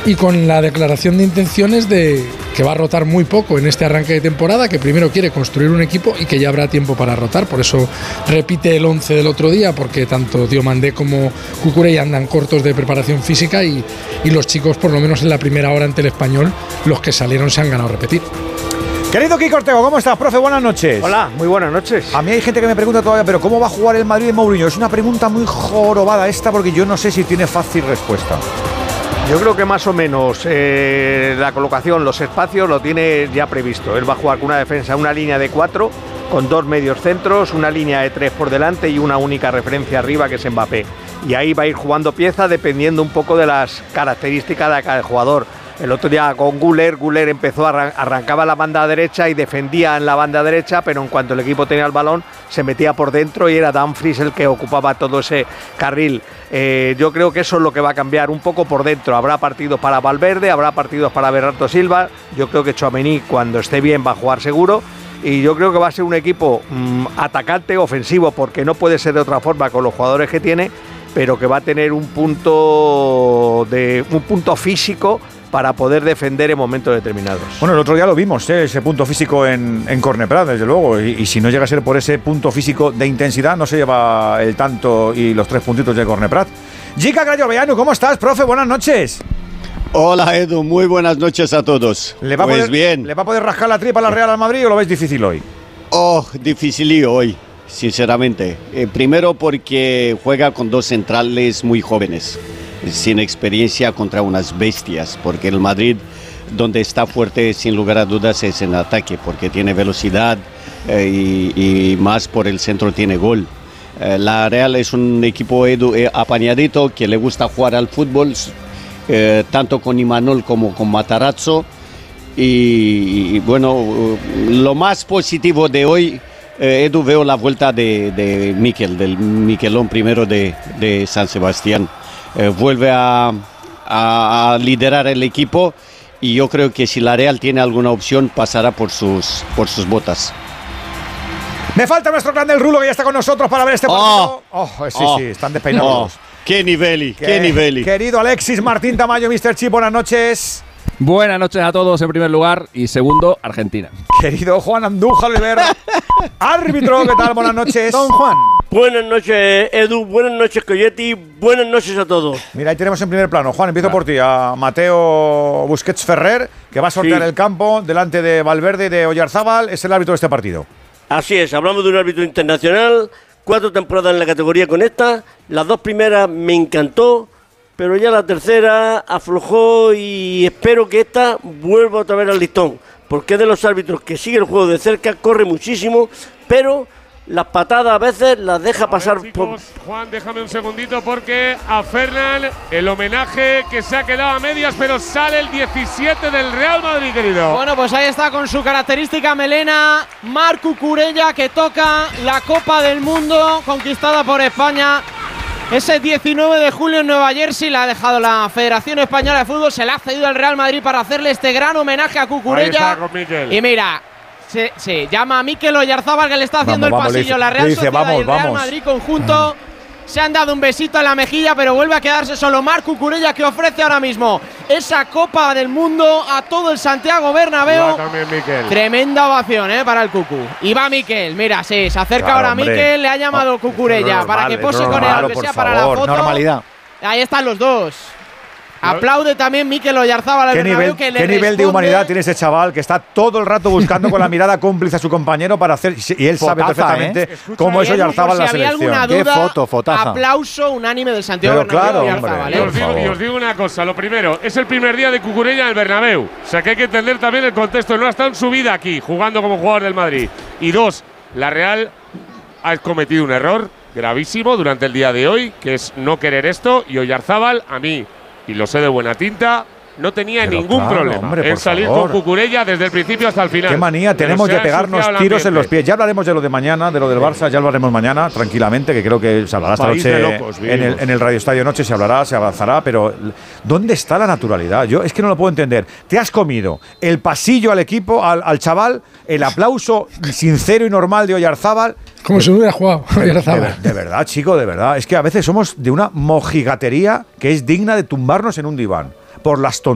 y con la declaración de intenciones de que va a rotar muy poco en este arranque de temporada, que primero quiere construir un equipo y que ya habrá tiempo para rotar. Por eso repite el 11 del otro día, porque tanto Diomandé como Cucurella andan cortos de preparación física y los chicos, por lo menos en la primera hora ante el Español, los que salieron se han ganado repetir. Querido Kiko Ortego, ¿cómo estás, profe? Buenas noches. Hola, muy buenas noches. A mí hay gente que me pregunta todavía, ¿pero cómo va a jugar el Madrid de Mourinho? Es una pregunta muy jorobada esta, porque yo no sé si tiene fácil respuesta. Yo creo que más o menos la colocación, los espacios lo tiene ya previsto. Él va a jugar con una defensa, una línea de 4, con 2 medios centros, una línea de 3 por delante y una única referencia arriba que es Mbappé. Y ahí va a ir jugando piezas dependiendo un poco de las características de cada jugador. El otro día con Güler empezó, arrancaba la banda derecha y defendía en la banda derecha, pero en cuanto el equipo tenía el balón se metía por dentro y era Dumfries el que ocupaba todo ese carril. Yo creo que eso es lo que va a cambiar un poco por dentro. Habrá partidos para Valverde, habrá partidos para Bernardo Silva. Yo creo que Tchouaméni, cuando esté bien, va a jugar seguro. Y yo creo que va a ser un equipo atacante, ofensivo, porque no puede ser de otra forma con los jugadores que tiene, pero que va a tener un punto físico para poder defender en momentos determinados. Bueno, el otro día lo vimos, ese punto físico en Corneprat, desde luego, y si no llega a ser por ese punto físico de intensidad, no se lleva el tanto y los 3 puntitos de Corneprat. Jica Grayoveanu, ¿cómo estás, profe? Buenas noches. Hola, Edu, muy buenas noches a todos. Bien. ¿Le va a poder rascar la tripa a la Real al Madrid o lo ves difícil hoy? Dificilío hoy, sinceramente. Primero porque juega con 2 centrales muy jóvenes, sin experiencia contra unas bestias, porque el Madrid, donde está fuerte sin lugar a dudas, es en ataque, porque tiene velocidad y más por el centro tiene gol. La Real es un equipo apañadito que le gusta jugar al fútbol, tanto con Imanol como con Matarazzo. Y bueno, lo más positivo de hoy, Edu, veo la vuelta de Mikel, del Mikelón primero de San Sebastián. Vuelve a liderar el equipo y yo creo que si la Real tiene alguna opción pasará por sus botas. Me falta nuestro grande el Rulo, que ya está con nosotros para ver este partido. Sí, están despeinados. ¡Qué nivel! Querido Alexis Martín Tamayo, Mr. Chip, buenas noches. Buenas noches a todos en primer lugar y segundo, Argentina. Querido Juan Andújar Oliver, árbitro, ¿qué tal? Buenas noches. Don Juan. Buenas noches, Edu, buenas noches, Coyetti, buenas noches a todos. Mira, ahí tenemos en primer plano, Juan, empiezo por ti, a Mateo Busquets Ferrer, que va a sortear el campo delante de Valverde y de Oyarzábal, es el árbitro de este partido. Así es, hablamos de un árbitro internacional, 4 temporadas en la categoría con esta, las 2 primeras me encantó, pero ya la tercera aflojó y espero que esta vuelva otra vez al listón, porque es de los árbitros que sigue el juego de cerca, corre muchísimo, pero las patadas a veces las deja pasar. Chicos, Juan, déjame un segundito porque a Fernan el homenaje que se ha quedado a medias, pero sale el 17 del Real Madrid, querido. Bueno, pues ahí está con su característica melena Marc Cucurella, que toca la Copa del Mundo conquistada por España. Ese 19 de julio en Nueva Jersey la ha dejado la Federación Española de Fútbol, se la ha cedido al Real Madrid para hacerle este gran homenaje a Cucurella. Ahí está con Mikel. Y mira, se llama a Mikel Oyarzábal, que le está haciendo el pasillo. La Real Sociedad y el Real Madrid conjunto se han dado un besito en la mejilla, pero vuelve a quedarse solo Marc Cucurella, que ofrece ahora mismo esa Copa del Mundo a todo el Santiago Bernabéu. Tremenda ovación para el Cucu. Y va Mikel, mira, se acerca ahora Mikel, le ha llamado Cucurella para que pose con él, aunque sea para la foto. Normalidad. Ahí están los dos. Aplaude también Mikel Oyarzábal. ¿Qué nivel de humanidad tiene ese chaval que está todo el rato buscando con la mirada cómplice a su compañero para hacer… Y él sabe perfectamente cómo es Oyarzábal en la selección. ¿Qué fotaza? Aplauso unánime del Santiago Bernabéu. Y os digo una cosa, lo primero, es el primer día de Cucurella en el Bernabéu. O sea que hay que entender también el contexto. No ha estado en su vida aquí, jugando como jugador del Madrid. Y 2, la Real ha cometido un error gravísimo durante el día de hoy, que es no querer esto. Y Oyarzábal, a mí, y lo sé de buena tinta, no tenía ningún problema en salir con Cucurella desde el principio hasta el final. Qué manía tenemos de pegarnos tiros en los pies. Ya hablaremos de lo de mañana, de lo del Barça, ya lo haremos mañana, tranquilamente, que creo que se hablará esta noche en el Radio Estadio Noche, se hablará, se avanzará, pero ¿dónde está la naturalidad? Yo es que no lo puedo entender. Te has comido el pasillo al equipo, al chaval, el aplauso sincero y normal de Oyarzábal. Como si no hubiera jugado Oyarzábal. De verdad, chico, de verdad. Es que a veces somos de una mojigatería que es digna de tumbarnos en un diván por las tonterías